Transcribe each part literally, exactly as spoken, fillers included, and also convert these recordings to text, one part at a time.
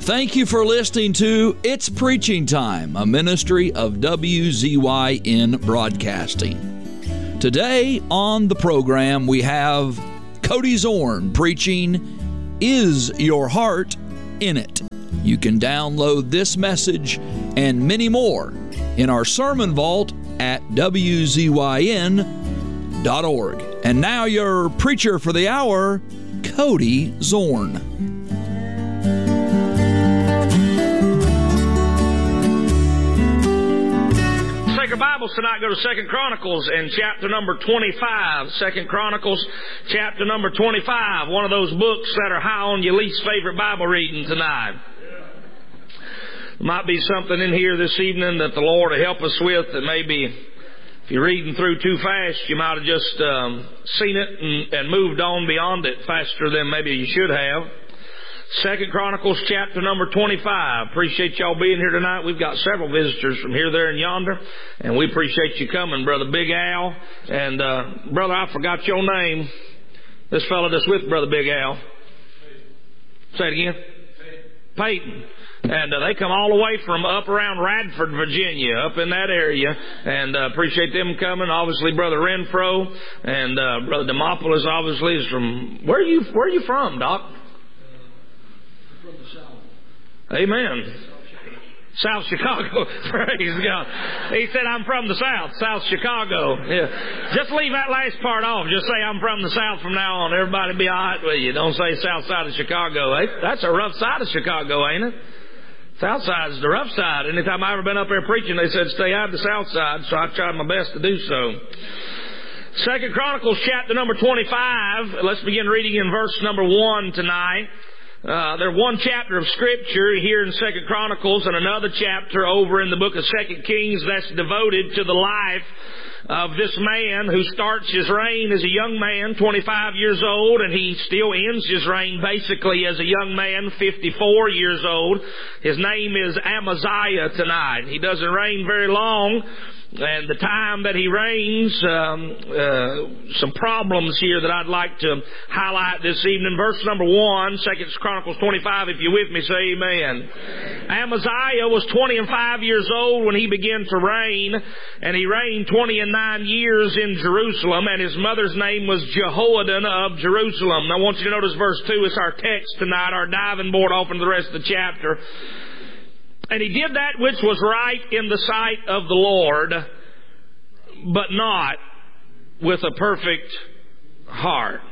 Thank you for listening to It's Preaching Time, a ministry of W Z Y N Broadcasting. Today on the program we have Cody Zorn preaching, Is Your Heart in It? You can download this message and many more in our sermon vault at W Z Y N dot org. And now your preacher for the hour, Cody Zorn. Take our Bibles tonight, go to Second Chronicles and chapter number twenty-five. Second Chronicles, chapter number twenty-five. One of those books that are high on your least favorite Bible reading tonight. There might be something in here this evening that the Lord will help us with that maybe if you're reading through too fast, you might have just um, seen it and, and moved on beyond it faster than maybe you should have. Second Chronicles chapter number twenty-five. Appreciate y'all being here tonight. We've got several visitors from here, there, and yonder, and we appreciate you coming, Brother Big Al. And, uh, Brother, I forgot your name. This fellow that's with Brother Big Al. Say it again. Peyton. And uh, they come all the way from up around Radford, Virginia, up in that area. And uh, appreciate them coming. Obviously, Brother Renfro and uh, Brother Demopoulos obviously is from... Where are you, where are you from, Doc? From the South. Amen. South Chicago. Praise God. He said, I'm from the South. South Chicago. Yeah. Just leave that last part off. Just say, I'm from the South from now on. Everybody be all right with you. Don't say South side of Chicago. That's a rough side of Chicago, ain't it? South side is the rough side. Anytime I've ever been up there preaching, they said, stay out of the south side. So I tried my best to do so. Second Chronicles chapter number twenty-five. Let's begin reading in verse number one tonight. Uh, there's one chapter of Scripture here in Second Chronicles and another chapter over in the book of Second Kings that's devoted to the life of this man who starts his reign as a young man, twenty-five years old, and he still ends his reign basically as a young man, fifty-four years old. His name is Amaziah tonight. He doesn't reign very long. And the time that he reigns, um, uh, some problems here that I'd like to highlight this evening. Verse number one, Second Chronicles twenty-five, if you're with me, say amen. Amen. Amaziah was twenty and five years old when he began to reign, and he reigned twenty and nine years in Jerusalem, and his mother's name was Jehoaddan of Jerusalem. Now I want you to notice verse two, it's our text tonight, our diving board open to the rest of the chapter. And he did that which was right in the sight of the Lord, but not with a perfect heart.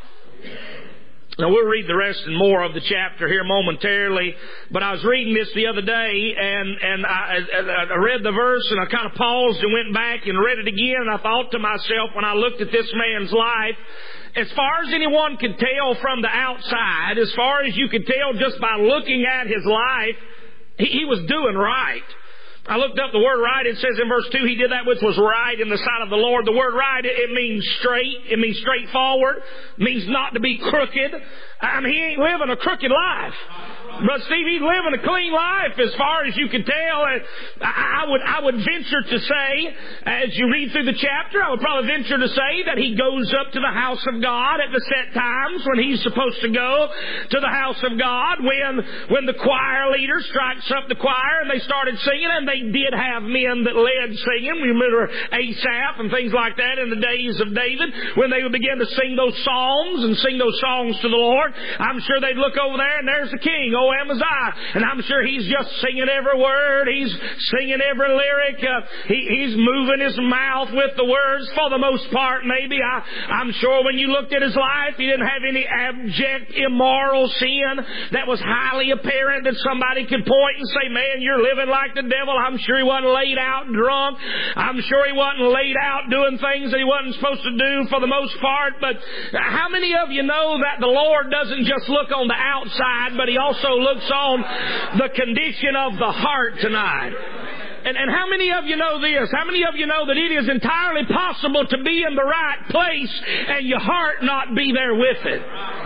Now we'll read the rest and more of the chapter here momentarily, but I was reading this the other day, and, and I, I read the verse, and I kind of paused and went back and read it again, and I thought to myself when I looked at this man's life, as far as anyone could tell from the outside, as far as you could tell just by looking at his life, He, he was doing right. I looked up the word right. It says in verse two, he did that which was right in the sight of the Lord. The word right, it, it means straight. It means straightforward. It means not to be crooked. I mean, he ain't living a crooked life. But Steve, he's living a clean life as far as you can tell. I would, I would venture to say, as you read through the chapter, I would probably venture to say that he goes up to the house of God at the set times when he's supposed to go to the house of God. When, when the choir leader strikes up the choir and they started singing, and they did have men that led singing. We remember Asaph and things like that in the days of David, when they would begin to sing those songs and sing those songs to the Lord. I'm sure they'd look over there and there's the king, oh Amaziah, and I'm sure he's just singing every word. He's singing every lyric. Uh, he, he's moving his mouth with the words for the most part, maybe. I, I'm sure when you looked at his life, he didn't have any abject, immoral sin that was highly apparent that somebody could point and say, man, you're living like the devil. I'm sure he wasn't laid out drunk. I'm sure he wasn't laid out doing things that he wasn't supposed to do for the most part. But how many of you know that the Lord doesn't just look on the outside, but he also looks on the condition of the heart tonight? And, and how many of you know this? How many of you know that it is entirely possible to be in the right place and your heart not be there with it?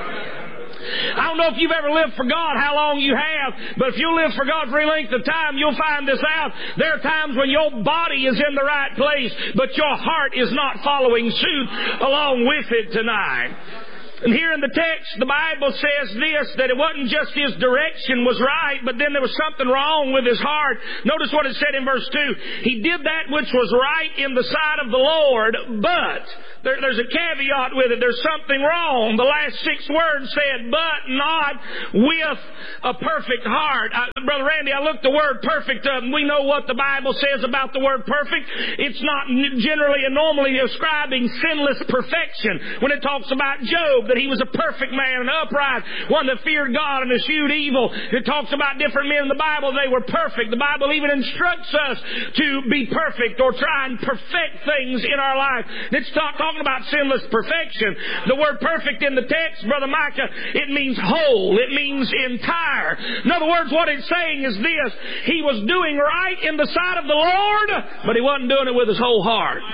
I don't know if you've ever lived for God, how long you have, but if you live for God for any length of time, you'll find this out. There are times when your body is in the right place, but your heart is not following suit along with it tonight. And here in the text, the Bible says this, that it wasn't just his direction was right, but then there was something wrong with his heart. Notice what it said in verse two. He did that which was right in the sight of the Lord, but there, there's a caveat with it. There's something wrong. The last six words said, but not with a perfect heart. I, Brother Randy, I looked the word perfect up, and we know what the Bible says about the word perfect. It's not generally and normally describing sinless perfection. When it talks about Job, that he was a perfect man and upright, one that feared God and eschewed evil. It talks about different men in the Bible. They were perfect. The Bible even instructs us to be perfect or try and perfect things in our life. It's not talking about sinless perfection. The word perfect in the text, Brother Micah, it means whole. It means entire. In other words, what it's saying is this. He was doing right in the sight of the Lord, but he wasn't doing it with his whole heart.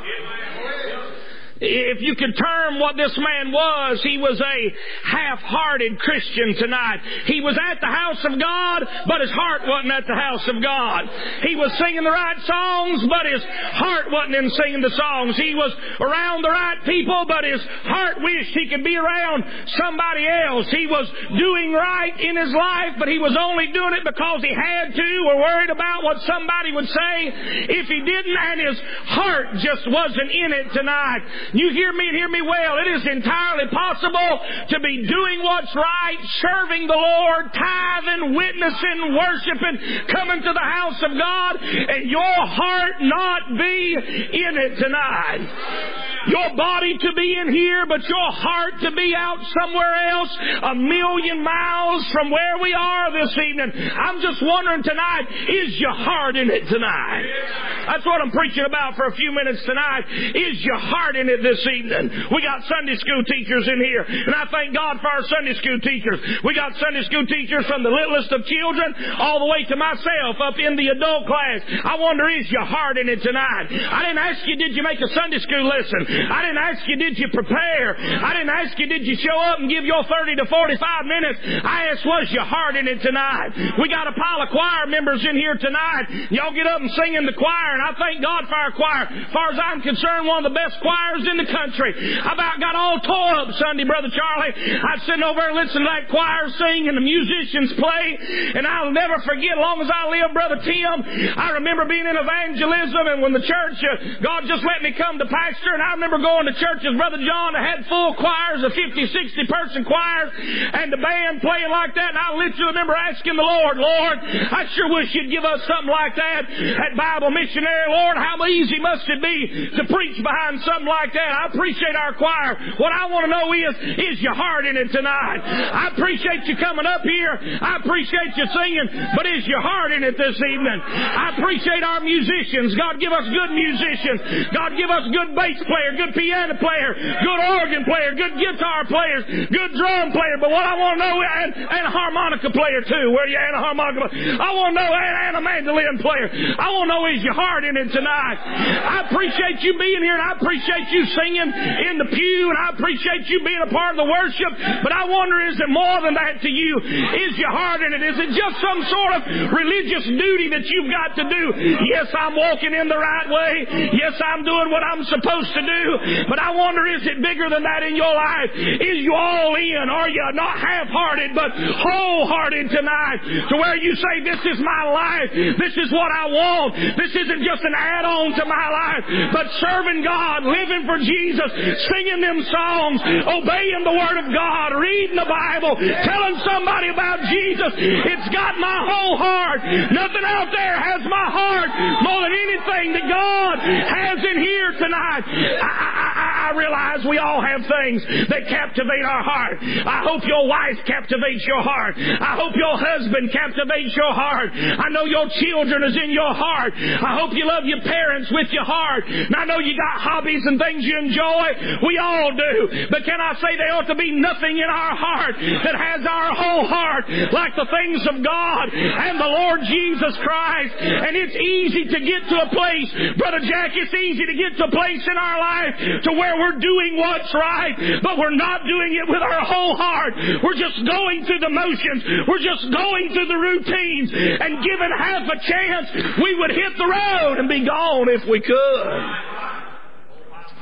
If you could term what this man was, he was a half-hearted Christian tonight. He was at the house of God, but his heart wasn't at the house of God. He was singing the right songs, but his heart wasn't in singing the songs. He was around the right people, but his heart wished he could be around somebody else. He was doing right in his life, but he was only doing it because he had to or worried about what somebody would say if he didn't, and his heart just wasn't in it tonight. You hear me and hear me well. It is entirely possible to be doing what's right, serving the Lord, tithing, witnessing, worshiping, coming to the house of God, and your heart not be in it tonight. Your body to be in here, but your heart to be out somewhere else, a million miles from where we are this evening. I'm just wondering tonight, is your heart in it tonight? That's what I'm preaching about for a few minutes tonight. Is your heart in it this evening? We got Sunday school teachers in here, and I thank God for our Sunday school teachers. We got Sunday school teachers from the littlest of children all the way to myself up in the adult class. I wonder, is your heart in it tonight? I didn't ask you, did you make a Sunday school lesson? I didn't ask you, did you prepare? I didn't ask you, did you show up and give your thirty to forty-five minutes? I asked, was your heart in it tonight? We got a pile of choir members in here tonight. Y'all get up and sing in the choir, and I thank God for our choir. As far as I'm concerned, one of the best choirs in the country. I about got all tore up Sunday, Brother Charlie. I'd sit over and listen to that choir sing and the musicians play, and I'll never forget, as long as I live, Brother Tim, I remember being in evangelism, and when the church, uh, God just let me come to pastor, and I remember going to churches, Brother John, that had full choirs, of fifty, sixty person choirs, and the band playing like that, and I literally remember asking the Lord, Lord, I sure wish you'd give us something like that at Bible Missionary. Lord, how easy must it be to preach behind something like that? I appreciate our choir. What I want to know is, is your heart in it tonight? I appreciate you coming up here. I appreciate you singing, but is your heart in it this evening? I appreciate our musicians. God, give us good musicians. God, give us good bass player, good piano player, good organ player, good guitar players, good drum player. But what I want to know, and, and a harmonica player too. Where you and a harmonica player? I want to know, and, and a mandolin player. I want to know, is your heart in it tonight? I appreciate you being here, and I appreciate you singing in the pew, and I appreciate you being a part of the worship. But I wonder, is it more than that to you? Is your heart in it? Is it just some sort of religious duty that you've got to do? Yes, I'm walking in the right way. Yes, I'm doing what I'm supposed to do. But I wonder, is it bigger than that in your life? Is you all in? Are you not half-hearted, but wholehearted tonight? To where you say, this is my life. This is what I want. This isn't just an add-on to my life, but serving God, living for Jesus, singing them songs, obeying the Word of God, reading the Bible, telling somebody about Jesus. It's got my whole heart. Nothing out there has my heart more than anything that God has in here tonight. I, I, I realize we all have things that captivate our heart. I hope your wife captivates your heart. I hope your husband captivates your heart. I know your children is in your heart. I hope you love your parents with your heart. And I know you got hobbies and things you enjoy. We all do. But can I say there ought to be nothing in our heart that has our whole heart like the things of God and the Lord Jesus Christ. And it's easy to get to a place, Brother Jack, it's easy to get to a place in our life to where we're doing what's right, but we're not doing it with our whole heart. We're just going through the motions. We're just going through the routines, and given half a chance, we would hit the road and be gone if we could.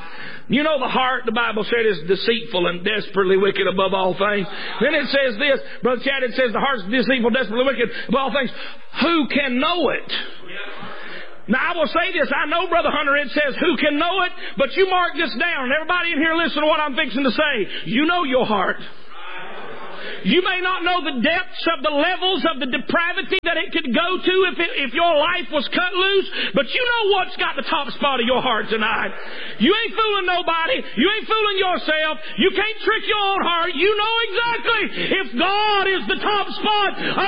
You know the heart, the Bible said, is deceitful and desperately wicked above all things. Then it says this, Brother Chad, it says the heart's deceitful, desperately wicked above all things. Who can know it? Now I will say this, I know, Brother Hunter, it says who can know it, but you mark this down. Everybody in here listen to what I'm fixing to say. You know your heart. You may not know the depths of the levels of the depravity that it could go to if it, if your life was cut loose, but you know what's got the top spot of your heart tonight. You ain't fooling nobody. You ain't fooling yourself. You can't trick your own heart. You know exactly if God is the top spot of